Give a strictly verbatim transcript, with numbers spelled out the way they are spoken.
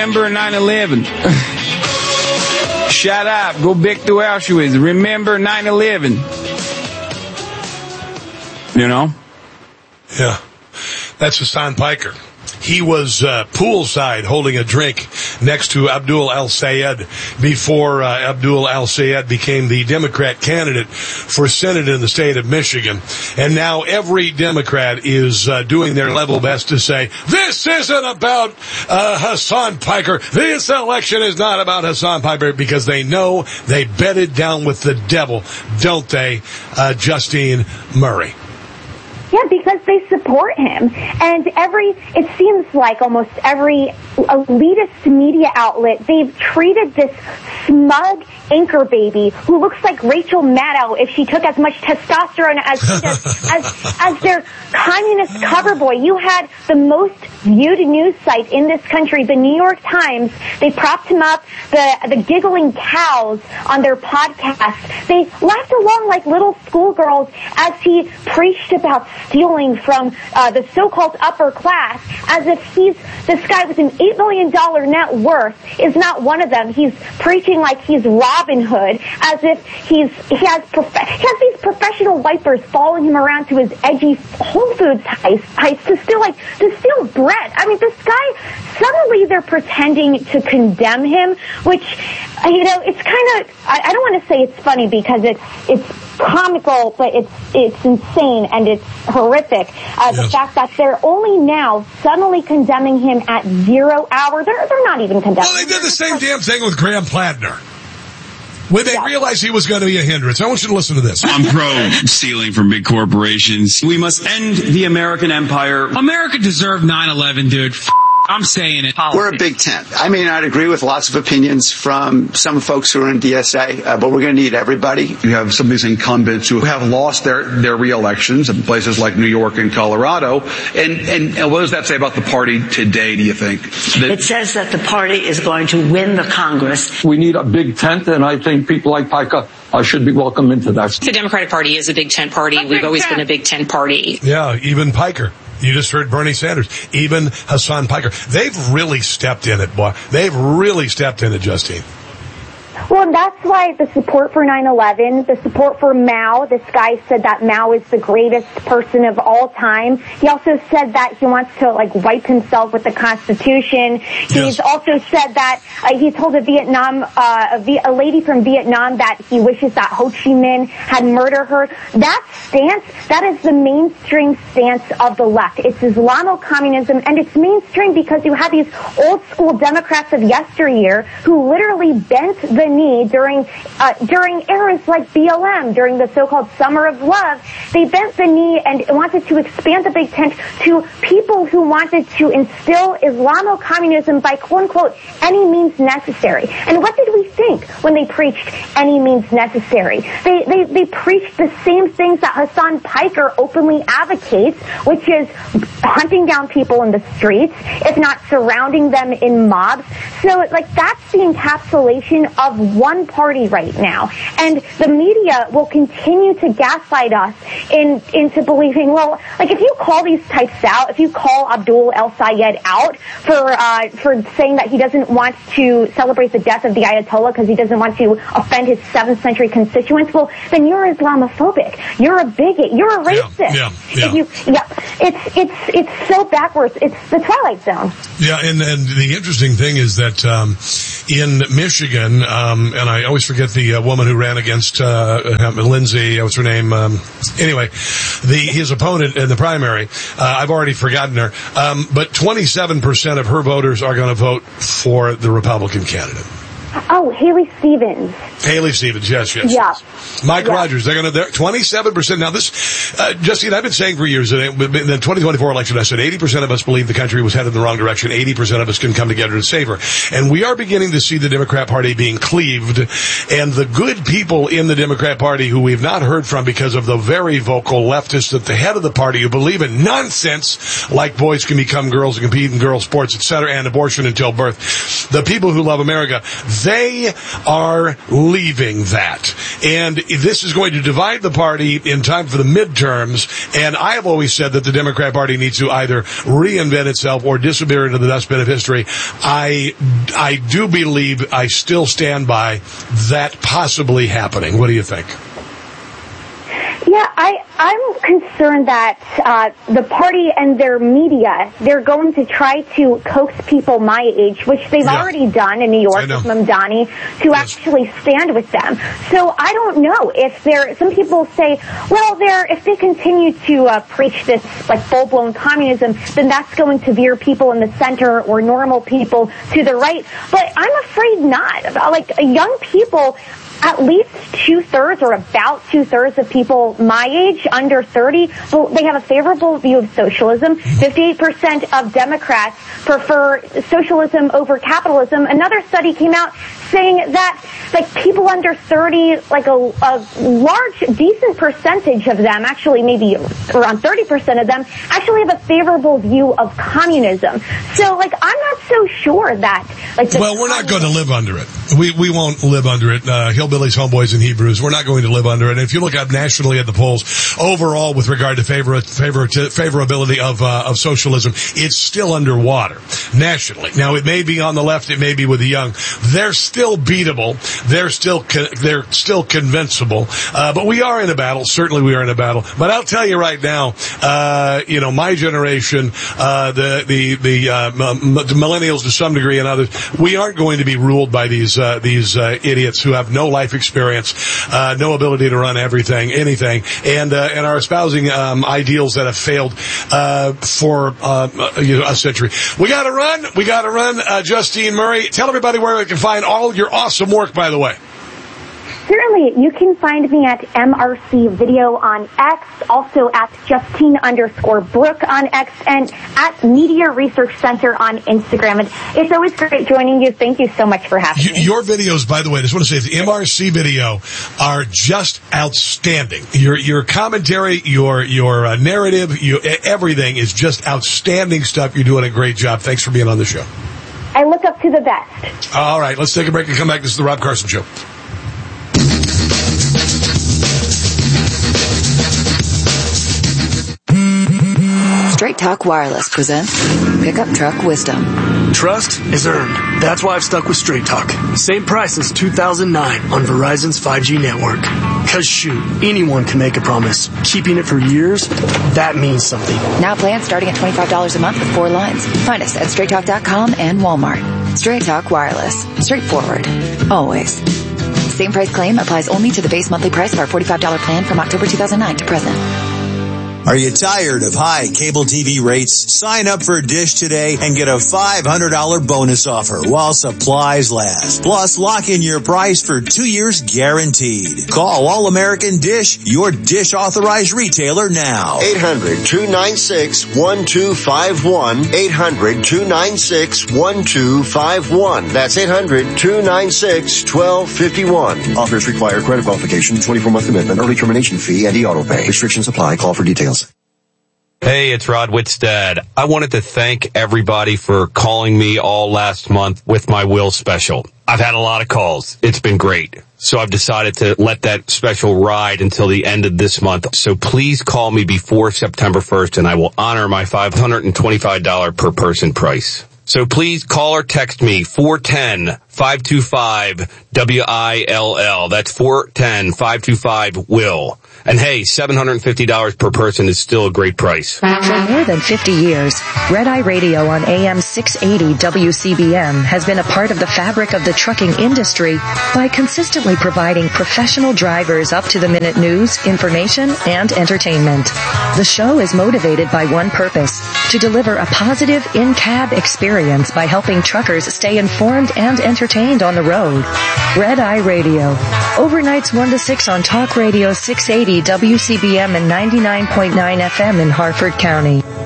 remember nine eleven. Shut up. Go back to Auschwitz. Remember nine eleven. You know? Yeah. That's Hassan Piker. He was uh, poolside holding a drink next to Abdul al-Sayed before uh, Abdul al-Sayed became the Democrat candidate for Senate in the state of Michigan. And now every Democrat is uh, doing their level best to say, this isn't about uh, Hassan Piker. This election is not about Hassan Piker, because they know they bedded down with the devil, don't they, uh, Justine Murray? Yeah, because they support him. And every, it seems like almost every elitist media outlet, they've treated this smug anchor baby who looks like Rachel Maddow if she took as much testosterone as she does, as, as their communist cover boy. You had the most viewed news site in this country, the New York Times. They propped him up, the, the giggling cows on their podcast. They laughed along like little schoolgirls as he preached about stealing from uh, the so-called upper class, as if he's this guy with an eight million dollars net worth is not one of them. He's preaching like he's Robin Hood, as if he's he has prof- he has these professional wipers following him around to his edgy Whole Foods heist, heist to steal like to steal bread. I mean, this guy, suddenly they're pretending to condemn him, which, you know, it's kind of, I, I don't want to say it's funny because it's it's comical, but it's it's insane and it's horrific. Uh, yes. The fact that they're only now suddenly condemning him at zero hour. They're they're not even condemning. Well, they did the same damn thing with Graham Plattner when they yeah. realized he was going to be a hindrance. I want you to listen to this. I'm pro stealing from big corporations. We must end the American empire. America deserved nine eleven, dude. F- I'm saying it. We're a big tent. I may not agree with lots of opinions from some folks who are in D S A, uh, but we're going to need everybody. You have some of these incumbents who have lost their, their re-elections in places like New York and Colorado. And, and, and what does that say about the party today, do you think? That it says that the party is going to win the Congress. We need a big tent, and I think people like Piker uh, should be welcome into that. The Democratic Party is a big tent party. A We've always tent. been a big tent party. Yeah, even Piker. You just heard Bernie Sanders, even Hassan Piker. They've really stepped in it, boy. They've really stepped in it, Justine. Well, that's why the support for nine eleven, the support for Mao, this guy said that Mao is the greatest person of all time. He also said that he wants to, like, wipe himself with the Constitution. He's yes. also said that uh, he told a Vietnam, uh, a, v- a lady from Vietnam that he wishes that Ho Chi Minh had murdered her. That stance, that is the mainstream stance of the left. It's Islamo-communism, and it's mainstream because you have these old-school Democrats of yesteryear who literally bent the knee during uh, during eras like B L M, during the so-called Summer of Love. They bent the knee and wanted to expand the big tent to people who wanted to instill Islamo-communism by quote-unquote any means necessary. And what did we think when they preached any means necessary? They, they, they preached the same things that Hassan Piker openly advocates, which is hunting down people in the streets, if not surrounding them in mobs. So, like, that's the encapsulation of one party right now. And the media will continue to gaslight us in, into believing, well, like, if you call these types out, if you call Abdul al-Sayed out for, uh, for saying that he doesn't want to celebrate the death of the Ayatollah because he doesn't want to offend his seventh century constituents, well, then you're Islamophobic. You're a bigot. You're a racist. Yeah, yeah, yeah. If you, yeah. It's, it's, it's so backwards. It's the Twilight Zone. Yeah, and, and the interesting thing is that, um, in Michigan, um, and I always forget the uh, woman who ran against uh, Lindsay. What's her name? Um, anyway, the his opponent in the primary. Uh, I've already forgotten her. Um, but twenty-seven percent of her voters are going to vote for the Republican candidate. Oh, Haley Stevens. Haley Stevens, yes, yes. Yeah. Yes. Mike yeah. Rogers, they're going to, twenty-seven percent. Now this, uh, Justine, I've been saying for years that in the twenty twenty-four election, I said eighty percent of us believe the country was headed in the wrong direction. eighty percent of us can come together to save her. And we are beginning to see the Democrat Party being cleaved, and the good people in the Democrat Party who we've not heard from because of the very vocal leftists at the head of the party who believe in nonsense like boys can become girls and compete in girls sports, et cetera, and abortion until birth. The people who love America, they are leaving that. And this is going to divide the party in time for the midterms. And I have always said that the Democrat Party needs to either reinvent itself or disappear into the dustbin of history. I, I do believe, I still stand by that possibly happening. What do you think? Yeah, I, I'm concerned that uh, the party and their media, they're going to try to coax people my age, which they've yeah. already done in New York with Mamdani, to yes. actually stand with them. So I don't know if they're, some people say, well, they're, if they continue to uh, preach this like full-blown communism, then that's going to veer people in the center or normal people to the right. But I'm afraid not. Like, young people, at least two-thirds or about two-thirds of people my age, under thirty, well, they have a favorable view of socialism. fifty-eight percent of Democrats prefer socialism over capitalism. Another study came out saying that, like, people under thirty, like a, a large, decent percentage of them, actually maybe around thirty percent of them, actually have a favorable view of communism. So, like, I'm not so sure that, like... Well, we're not going to live under it. We we won't live under it. Uh, Hillbillies, Homeboys, and Hebrews, we're not going to live under it. And if you look up nationally at the polls, overall, with regard to favor, favor, favorability of uh, of socialism, it's still underwater nationally. Now, it may be on the left, it may be with the young. They're still beatable. They're still con- they're still convincible. Uh, but we are in a battle. Certainly, we are in a battle. But I'll tell you right now, uh, you know, my generation, uh, the the the, uh, m- the millennials to some degree, and others, we aren't going to be ruled by these uh, these uh, idiots who have no life experience, uh, no ability to run everything, anything, and uh, and are espousing um, ideals that have failed uh, for uh, you know, a century. We got to run. We got to run. Uh, Justine Murray, tell everybody where we can find all your awesome work, by the way. Certainly. You can find me at M R C Video on X, also at Justine underscore Brooke on X, and at Media Research Center on Instagram. And it's always great joining you. Thank you so much for having you, me. Your videos, by the way, I just want to say, the M R C Video are just outstanding. Your your commentary, your your uh, narrative, you, everything is just outstanding stuff. You're doing a great job. Thanks for being on the show. I look up to the best. All right, let's take a break and come back. This is the Rob Carson Show. Straight Talk Wireless presents Pickup Truck Wisdom. Trust is earned. That's why I've stuck with Straight Talk. Same price as two thousand nine on Verizon's five G network. Cause shoot, anyone can make a promise. Keeping it for years, that means something. Now plans starting at twenty-five dollars a month with four lines. Find us at straight talk dot com and Walmart. Straight Talk Wireless. Straightforward. Always. Same price claim applies only to the base monthly price of our forty-five dollars plan from October two thousand nine to present. Are you tired of high cable T V rates? Sign up for Dish today and get a five hundred dollars bonus offer while supplies last. Plus, lock in your price for two years guaranteed. Call All American Dish, your Dish authorized retailer now. eight hundred, two nine six, one two five one. eight hundred, two nine six, one two five one. That's eight hundred, two nine six, one two five one. Offers require credit qualification, twenty-four month commitment, early termination fee, and e-auto pay. Restrictions apply. Call for details. Hey, it's Rod Whitstead. I wanted to thank everybody for calling me all last month with my will special. I've had a lot of calls. It's been great. So I've decided to let that special ride until the end of this month. So please call me before September first and I will honor my five hundred twenty-five dollars per person price. So please call or text me four one zero, five two five, W I L L. That's four one zero, five two five, W I L L. And hey, seven hundred fifty dollars per person is still a great price. For more than fifty years, Red Eye Radio on A M six eighty W C B M has been a part of the fabric of the trucking industry by consistently providing professional drivers up-to-the-minute news, information, and entertainment. The show is motivated by one purpose, to deliver a positive in-cab experience by helping truckers stay informed and entertained on the road. Red Eye Radio. Overnights one to six on Talk Radio six eighty W C B M and ninety-nine point nine F M in Harford County.